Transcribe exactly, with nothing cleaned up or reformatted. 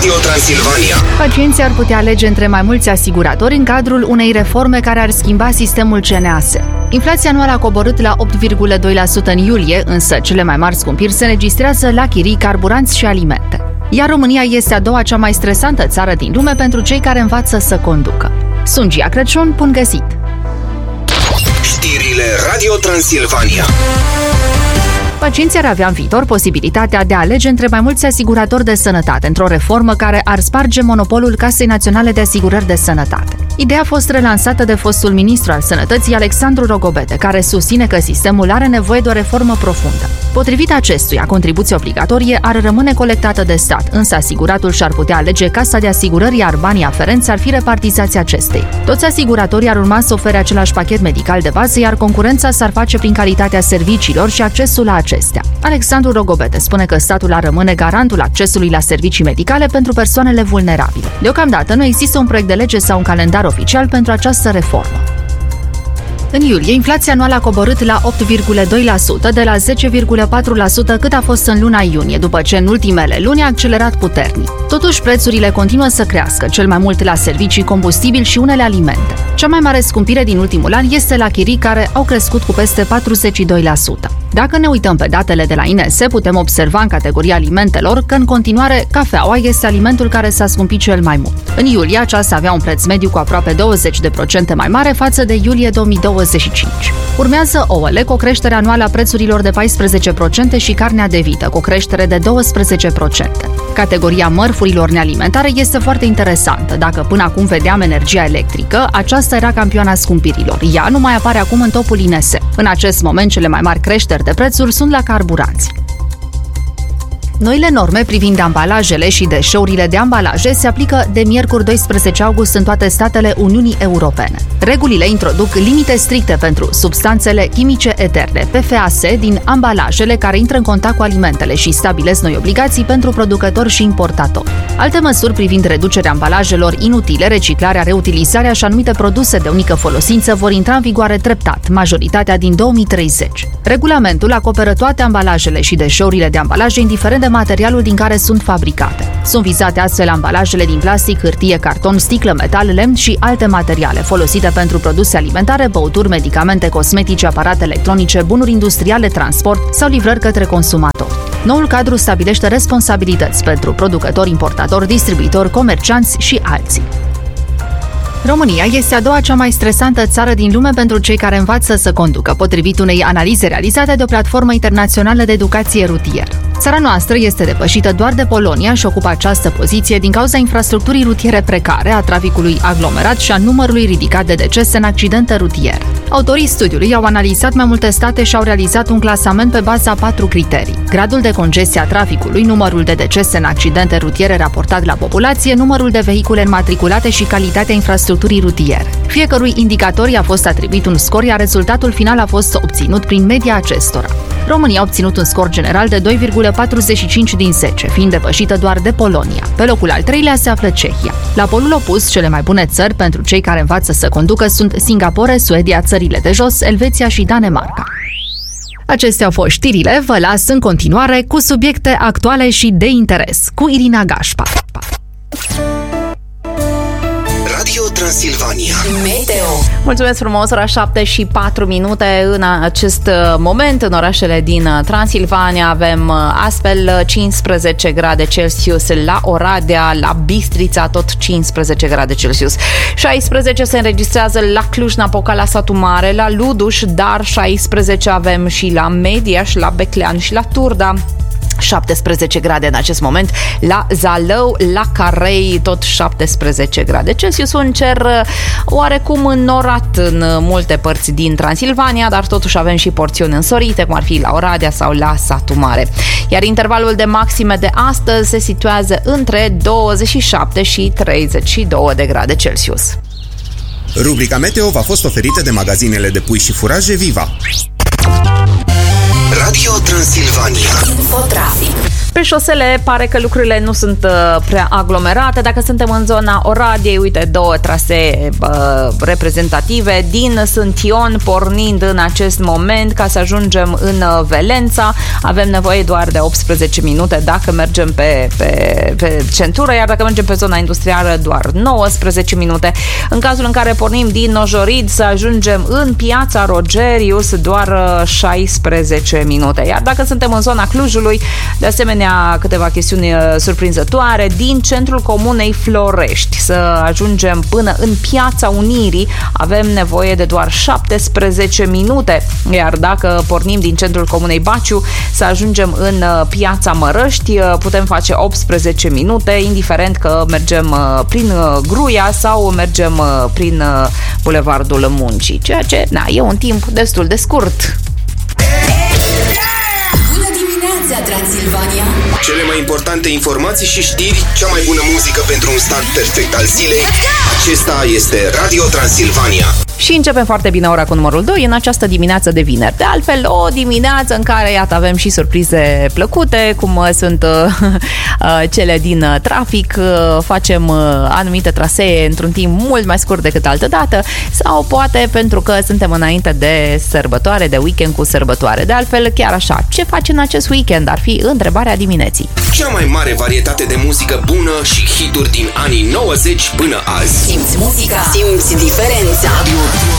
Radio Transilvania. Pacienții ar putea alege între mai mulți asiguratori în cadrul unei reforme care ar schimba sistemul C N A S. Inflația anuală a coborât la opt virgulă doi la sută în iulie, însă cele mai mari scumpiri se înregistrează la chirii, carburanți și alimente. Iar România este a doua cea mai stresantă țară din lume pentru cei care învață să conducă. Sunt Gia Crăciun, bun găsit! Știrile Radio Transilvania. Pacienții ar avea în viitor posibilitatea de a alege între mai mulți asiguratori de sănătate într-o reformă care ar sparge monopolul Casei Naționale de Asigurări de Sănătate. Ideea a fost relansată de fostul ministru al Sănătății, Alexandru Rogobete, care susține că sistemul are nevoie de o reformă profundă. Potrivit acestuia, contribuția obligatorie ar rămâne colectată de stat, însă asiguratul și-ar putea alege casa de asigurări, iar banii aferenți ar fi repartizați acestei. Toți asiguratorii ar urma să ofere același pachet medical de bază, iar concurența s-ar face prin calitatea serviciilor și accesul la acestea. Alexandru Rogobete spune că statul ar rămâne garantul accesului la servicii medicale pentru persoanele vulnerabile. Deocamdată nu există un proiect de lege sau un calendar oficial pentru această reformă. În iulie, inflația anuală a coborât la opt virgulă doi la sută de la zece virgulă patru la sută cât a fost în luna iunie, după ce în ultimele luni a accelerat puternic. Totuși, prețurile continuă să crească, cel mai mult la servicii, combustibili și unele alimente. Cea mai mare scumpire din ultimul an este la chirii, care au crescut cu peste patruzeci și doi la sută. Dacă ne uităm pe datele de la I N S, putem observa în categoria alimentelor că în continuare cafeaua este alimentul care s-a scumpit cel mai mult. În iulie, aceasta avea un preț mediu cu aproape douăzeci la sută mai mare față de iulie două mii douăzeci și cinci. Urmează ouăle cu o creștere anuală a prețurilor de paisprezece la sută și carnea de vită cu o creștere de doisprezece la sută. Categoria mărfurilor nealimentare este foarte interesantă. Dacă până acum vedeam energia electrică, aceasta era campioana scumpirilor. Ea nu mai apare acum în topul I N S. În acest moment, cele mai mari creșteri de prețuri sunt la carburanți. Noile norme privind ambalajele și deșeurile de ambalaje se aplică de miercuri doisprezece august în toate statele Uniunii Europene. Regulile introduc limite stricte pentru substanțele chimice eterne, P F A S, din ambalajele care intră în contact cu alimentele și stabilesc noi obligații pentru producători și importatori. Alte măsuri privind reducerea ambalajelor inutile, reciclarea, reutilizarea și anumite produse de unică folosință vor intra în vigoare treptat, majoritatea din două mii treizeci. Regulamentul acoperă toate ambalajele și deșeurile de ambalaje, indiferent de materialul din care sunt fabricate. Sunt vizate astfel ambalajele din plastic, hârtie, carton, sticlă, metal, lemn și alte materiale folosite pentru produse alimentare, băuturi, medicamente, cosmetice, aparate electronice, bunuri industriale, transport sau livrări către consumatori. Noul cadru stabilește responsabilități pentru producători, importatori, distribuitori, comercianți și alții. România este a doua cea mai stresantă țară din lume pentru cei care învață să conducă, potrivit unei analize realizate de o platformă internațională de educație rutieră. Țara noastră este depășită doar de Polonia și ocupă această poziție din cauza infrastructurii rutiere precare, a traficului aglomerat și a numărului ridicat de decese în accidente rutiere. Autorii studiului au analizat mai multe state și au realizat un clasament pe baza a patru criterii: gradul de congestie a traficului, numărul de decese în accidente rutiere raportat la populație, numărul de vehicule înmatriculate și calitatea infrastructurii rutiere. Fiecărui indicator i-a fost atribuit un scor, iar rezultatul final a fost obținut prin media acestora. România a obținut un scor general de doi virgulă patruzeci și cinci din zece, fiind depășită doar de Polonia. Pe locul al treilea se află Cehia. La polul opus, cele mai bune țări pentru cei care învață să conducă sunt Singapore, Suedia, țările de jos, Elveția și Danemarca. Acestea au fost știrile, vă las în continuare cu subiecte actuale și de interes, cu Irina Gașpa. Radio Transilvania. Meteo. Mulțumesc frumos, ora șapte și patru minute în acest moment. În orașele din Transilvania avem astfel cincisprezece grade Celsius la Oradea, la Bistrița tot cincisprezece grade Celsius. șaisprezece se înregistrează la Cluj-Napoca, la Satu Mare, la Luduș, dar șaisprezece avem și la Mediaș, la Beclean și la Turda. șaptesprezece grade în acest moment la Zalău, la Carei, tot șaptesprezece grade Celsius, un cer oarecum înnorat în multe părți din Transilvania, dar totuși avem și porțiuni însorite, cum ar fi la Oradea sau la Satu Mare. Iar intervalul de maxime de astăzi se situează între douăzeci și șapte și treizeci și două de grade Celsius. Rubrica Meteo v-a fost oferită de magazinele de pui și furaje Viva. Radio Transilvania. Infotrafic. Pe Pe șosele pare că lucrurile nu sunt uh, prea aglomerate. Dacă suntem în zona Oradiei, uite, două trasee uh, reprezentative din Sântion, pornind în acest moment ca să ajungem în uh, Velența. Avem nevoie doar de optsprezece minute dacă mergem pe, pe, pe centură, iar dacă mergem pe zona industrială, doar nouăsprezece minute. În cazul în care pornim din Nojorid să ajungem în Piața Rogerius, doar uh, șaisprezece minute. Iar dacă suntem în zona Clujului, de asemenea, câteva chestiuni surprinzătoare. Din centrul comunei Florești să ajungem până în Piața Unirii avem nevoie de doar șaptesprezece minute. Iar dacă pornim din centrul comunei Baciu să ajungem în Piața Mărăști, putem face optsprezece minute, indiferent că mergem prin Gruia sau mergem prin Bulevardul Muncii. Ceea ce, na, e un timp destul de scurt. Transilvania. Cele mai importante informații și știri, cea mai bună muzică pentru un start perfect al zilei. Acesta este Radio Transilvania. Și începem foarte bine ora cu numărul doi în această dimineață de vineri. De altfel, o dimineață în care, iată, avem și surprize plăcute, cum sunt uh, cele din uh, trafic. Uh, facem uh, anumite trasee într-un timp mult mai scurt decât altă dată, sau poate pentru că suntem înainte de sărbătoare, de weekend cu sărbătoare. De altfel, chiar așa, ce faci în acest weekend? Ar fi întrebarea dimineții. Cea mai mare varietate de muzică bună și hituri din anii nouăzeci până azi. Simți muzica, simți diferența. Radio